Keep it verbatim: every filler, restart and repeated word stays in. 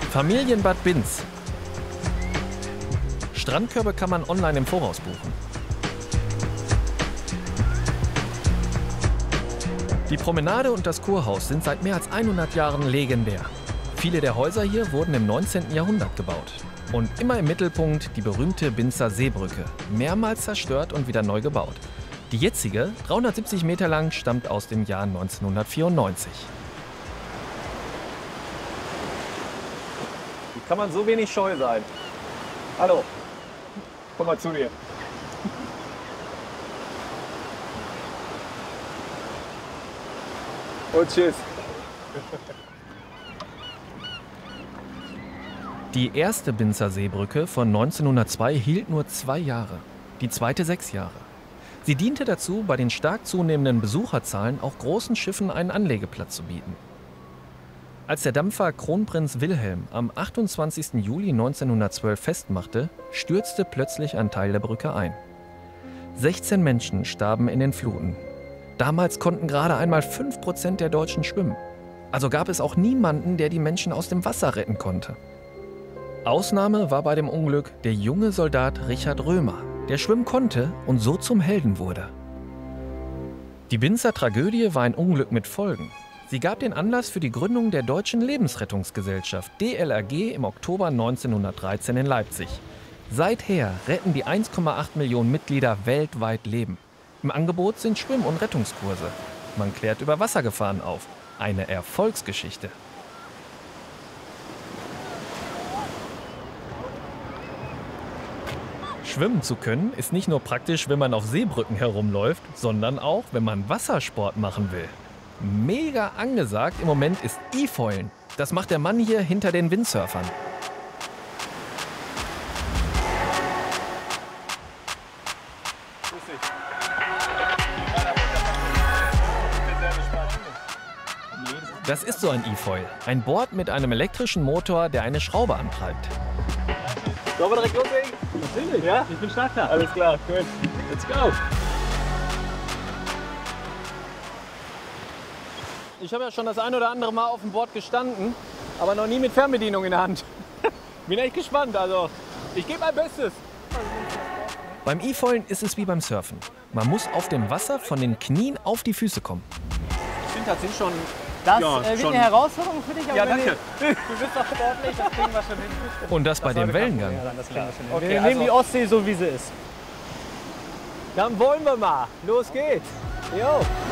Familienbad Binz. Strandkörbe kann man online im Voraus buchen. Die Promenade und das Kurhaus sind seit mehr als hundert Jahren legendär. Viele der Häuser hier wurden im neunzehnten Jahrhundert gebaut. Und immer im Mittelpunkt die berühmte Binzer Seebrücke, mehrmals zerstört und wieder neu gebaut. Die jetzige, dreihundertsiebzig Meter lang, stammt aus dem Jahr neunzehnhundertvierundneunzig. Wie kann man so wenig scheu sein? Hallo, komm mal zu dir. Und tschüss. Die erste Binzer Seebrücke von neunzehnhundertzwei hielt nur zwei Jahre, die zweite sechs Jahre. Sie diente dazu, bei den stark zunehmenden Besucherzahlen auch großen Schiffen einen Anlegeplatz zu bieten. Als der Dampfer Kronprinz Wilhelm am achtundzwanzigsten Juli neunzehnhundertzwölf festmachte, stürzte plötzlich ein Teil der Brücke ein. sechzehn Menschen starben in den Fluten. Damals konnten gerade einmal fünf Prozent der Deutschen schwimmen. Also gab es auch niemanden, der die Menschen aus dem Wasser retten konnte. Ausnahme war bei dem Unglück der junge Soldat Richard Römer, der schwimmen konnte und so zum Helden wurde. Die Binzer Tragödie war ein Unglück mit Folgen. Sie gab den Anlass für die Gründung der Deutschen Lebensrettungsgesellschaft D L R G im Oktober neunzehnhundertdreizehn in Leipzig. Seither retten die eins Komma acht Millionen Mitglieder weltweit Leben. Im Angebot sind Schwimm- und Rettungskurse. Man klärt über Wassergefahren auf. Eine Erfolgsgeschichte. Schwimmen zu können ist nicht nur praktisch, wenn man auf Seebrücken herumläuft, sondern auch, wenn man Wassersport machen will. Mega angesagt im Moment ist E-Foilen. Das macht der Mann hier hinter den Windsurfern. Das ist so ein E-Foil. Ein Board mit einem elektrischen Motor, der eine Schraube antreibt. Sollen wir direkt loslegen? Natürlich, Ja? Ich bin stark da. Alles klar, gut. Let's go. Ich habe ja schon das ein oder andere Mal auf dem Board gestanden, aber noch nie mit Fernbedienung in der Hand. Bin echt gespannt, also ich gebe mein Bestes. Beim E-Foilen ist es wie beim Surfen. Man muss auf dem Wasser von den Knien auf die Füße kommen. Ich finde, das sind schon... Das Ja, äh, wird schon. eine Herausforderung für dich. Aber Ja, wenn danke. Du, du bist doch sportlich, das kriegen wir schon hin. Und das bei dem Wellengang. Ja, das kriegen wir schon hin. Okay, wir nehmen also- die Ostsee so, wie sie ist. Dann wollen wir mal. Los geht's. Jo.